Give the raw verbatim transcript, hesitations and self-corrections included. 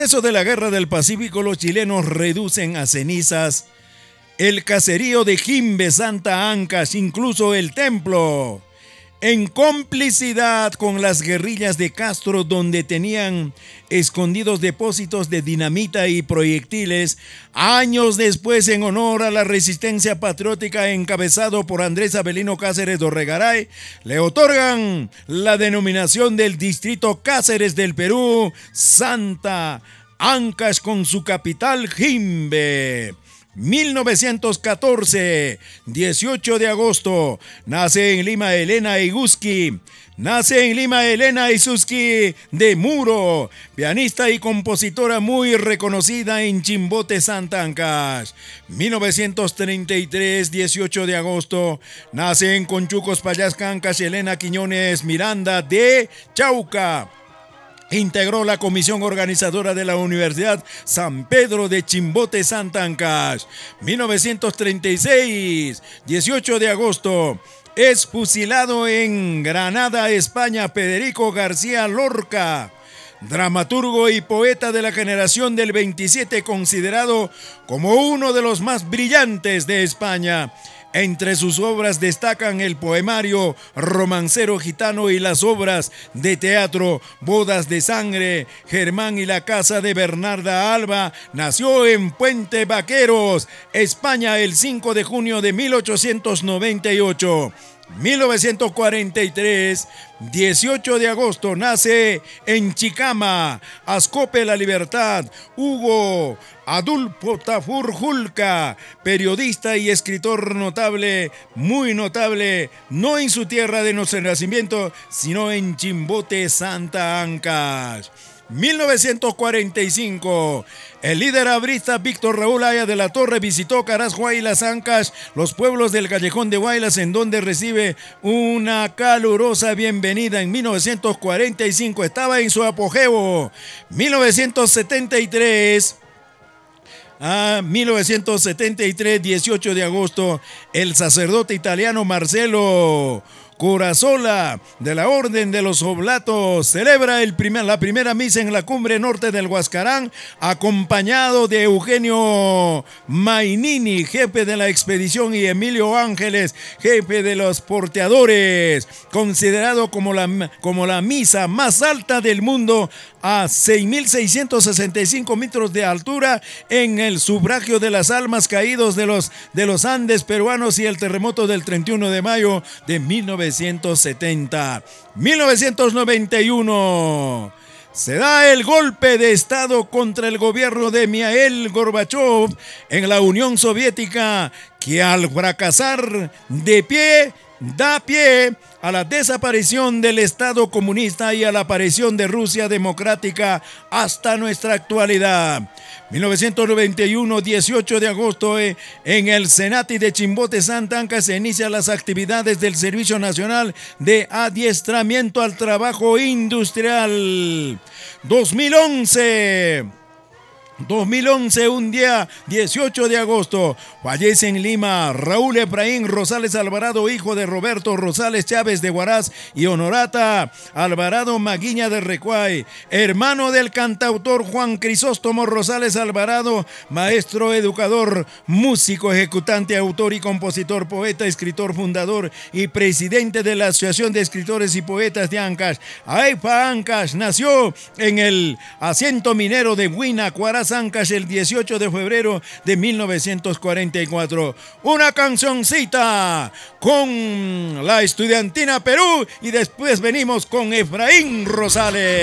Eso de la Guerra del Pacífico, los chilenos reducen a cenizas el caserío de Jimbe, Santa Ancash, incluso el templo, en complicidad con las guerrillas de Castro, donde tenían escondidos depósitos de dinamita y proyectiles. Años después, en honor a la resistencia patriótica encabezado por Andrés Avelino Cáceres Dorregaray, le otorgan la denominación del distrito Cáceres del Perú, Santa Ancash, con su capital Jimbe. mil novecientos catorce, dieciocho de agosto, nace en Lima Elena Iguski. Nace en Lima Elena Iguski de Muro, pianista y compositora muy reconocida en Chimbote, Santa Ancash. mil novecientos treinta y tres, dieciocho de agosto, nace en Conchucos, Payasca, Ancash, Elena Quiñones Miranda de Chauca. Integró la comisión organizadora de la Universidad San Pedro de Chimbote, Santa Ancash. mil novecientos treinta y seis, dieciocho de agosto, es fusilado en Granada, España, Federico García Lorca, dramaturgo y poeta de la generación del veintisiete, considerado como uno de los más brillantes de España. Entre sus obras destacan el poemario Romancero Gitano y las obras de teatro Bodas de Sangre. Germán y la casa de Bernarda Alba. Nació en Puente Vaqueros, España, el cinco de junio de mil ochocientos noventa y ocho. mil novecientos cuarenta y tres, dieciocho de agosto, nace en Chicama, Ascope La Libertad, Hugo Adulfo Tafur Julca, periodista y escritor notable, muy notable, no en su tierra de nacimiento, sino en Chimbote, Santa Ancash. mil novecientos cuarenta y cinco, el líder abrista Víctor Raúl Aya de la Torre visitó Caraz, Huaylas, Ancash, los pueblos del Callejón de Huaylas, en donde recibe una calurosa bienvenida. En mil novecientos cuarenta y cinco estaba en su apogeo. mil novecientos setenta y tres, a mil novecientos setenta y tres, dieciocho de agosto, el sacerdote italiano Marcelo Corazzola, de la Orden de los Oblatos, celebra el primer, la primera misa en la cumbre norte del Huascarán, acompañado de Eugenio Mainini, jefe de la expedición, y Emilio Ángeles, jefe de los porteadores, considerado como la, como la misa más alta del mundo, a seis mil seiscientos sesenta y cinco metros de altura, en el sufragio de las almas caídos de los, de los Andes peruanos y el terremoto del treinta y uno de mayo de mil novecientos setenta. mil novecientos noventa y uno. Se da el golpe de Estado contra el gobierno de Mikhail Gorbachev en la Unión Soviética, que al fracasar de pie, da pie a la desaparición del Estado comunista y a la aparición de Rusia democrática hasta nuestra actualidad. mil novecientos noventa y uno, dieciocho de agosto, eh, en el Senati de Chimbote, Santa Ancash, se inician las actividades del Servicio Nacional de Adiestramiento al Trabajo Industrial. dos mil once. dos mil once, un día dieciocho de agosto, fallece en Lima Raúl Efraín Rosales Alvarado, hijo de Roberto Rosales Chávez de Huaraz y Honorata Alvarado Maguiña de Recuay, hermano del cantautor Juan Crisóstomo Rosales Alvarado, maestro, educador, músico, ejecutante, autor y compositor, poeta, escritor, fundador y presidente de la Asociación de Escritores y Poetas de Ancash. Aifa Ancash nació en el asiento minero de Huina, Huaraz, Ancash, el dieciocho de febrero de mil novecientos cuarenta y cuatro. Una cancioncita con la Estudiantina Perú y después venimos con Efraín Rosales.